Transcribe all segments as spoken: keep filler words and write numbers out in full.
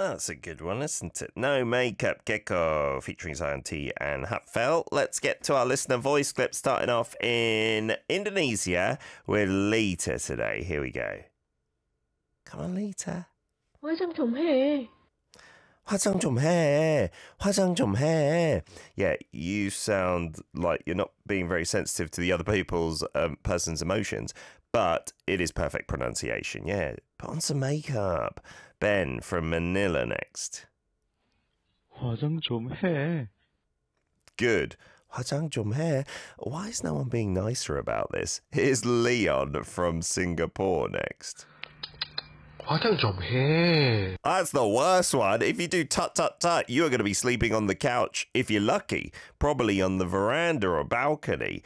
That's a good one, isn't it? No Makeup Gecko featuring Zion T and Hupfeld. Let's get to our listener voice clip starting off in Indonesia with Lita today. Here we go. Come on, Lita. 화장 좀 해. 화장 좀 해. 화장 좀 해. Yeah, you sound like you're not being very sensitive to the other people's um, person's emotions, but it is perfect pronunciation. Yeah, put on some makeup. Ben from Manila next. 화장 좀 해. Good. 화장 좀 해. Why is no one being nicer about this? Here's Leon from Singapore next. 화장 좀 해. That's the worst one. If you do tut tut tut, you are going to be sleeping on the couch, if you're lucky, probably on the veranda or balcony.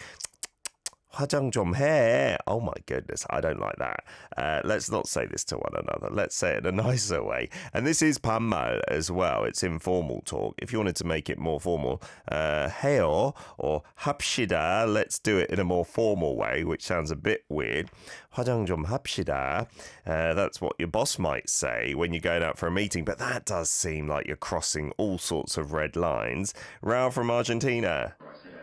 화장 좀 해. Oh my goodness, I don't like that. Uh, let's not say this to one another. Let's say it in a nicer way. And this is 반말 as well. It's informal talk. If you wanted to make it more formal, uh, 해요 or 합시다. Let's do it in a more formal way, which sounds a bit weird. 화장 좀 합시다. Uh, that's what your boss might say when you're going out for a meeting, but that does seem like you're crossing all sorts of red lines. Raul from Argentina.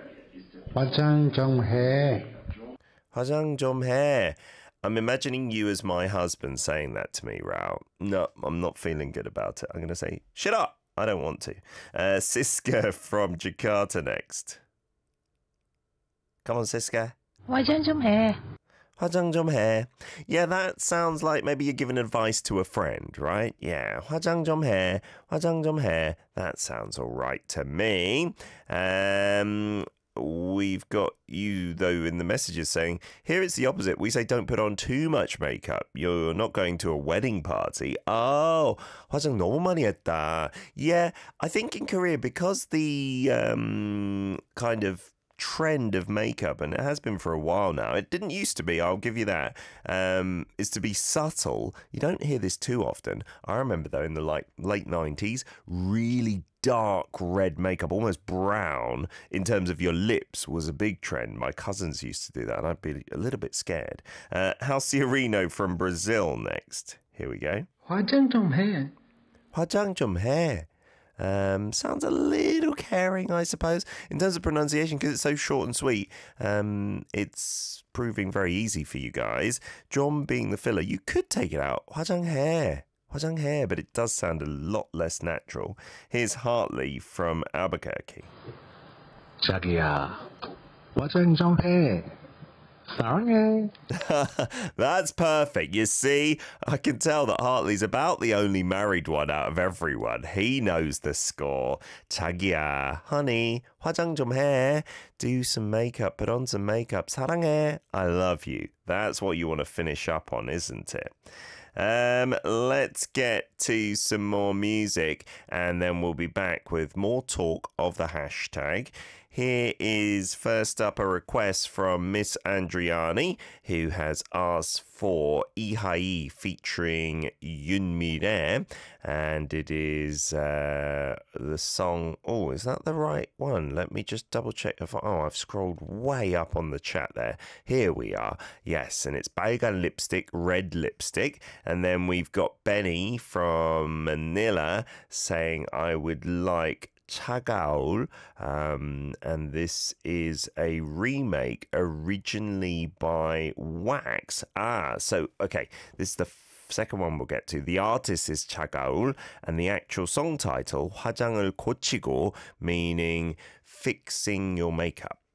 화장 좀 해. 화장 좀 해. I'm imagining you as my husband saying that to me, Raul. No, I'm not feeling good about it. I'm going to say, shut up. I don't want to. Uh, Siska from Jakarta next. Come on, Siska. 화장 좀 해. 화장 좀 해. Yeah, that sounds like maybe you're giving advice to a friend, right? Yeah, 화장 좀 해. 화장 좀 해. That sounds all right to me. Um... We've got you, though, in the messages saying, here it's the opposite. We say don't put on too much makeup. You're not going to a wedding party. Oh, 화장 너무 많이 했다. Yeah, I think in Korea, because the um, kind of trend of makeup, and it has been for a while now, it didn't used to be, I'll give you that, um, is to be subtle. You don't hear this too often. I remember, though, in the like late nineties, really dark red makeup, almost brown, in terms of your lips was a big trend. My cousins used to do that, and I'd be a little bit scared. Uh, Halciorino from Brazil next. Here we go. 화장 좀 해. 화장 좀 해. Um, sounds a little caring, I suppose, in terms of pronunciation, because it's so short and sweet. Um, it's proving very easy for you guys. John being the filler, you could take it out. 화장해. 화장해, but it does sound a lot less natural. Here's Hartley from Albuquerque. 자기야, 화장 좀 해. 사랑해. That's perfect. You see, I can tell that Hartley's about the only married one out of everyone. He knows the score. 자기야, honey, 화장 좀 해. Do some makeup, put on some makeup. 사랑해. I love you. That's what you want to finish up on, isn't it? Um, let's get to some more music, and then we'll be back with more talk of the hashtag. Here is first up a request from Miss Andriani, who has asked for Ihai featuring Yoon Mi-rae, and it is uh, the song. Oh, is that the right one? Let me just double check. If oh, I've scrolled way up on the chat there. Here we are. Yes, and it's 빨간 lipstick, red lipstick, and then we've got Benny from Manila saying, "I would like 차가울," um, and this is a remake originally by Wax. Ah, so, okay, this is the f- second one we'll get to. The artist is 차가울, and the actual song title, 화장을 고치고, meaning fixing your makeup.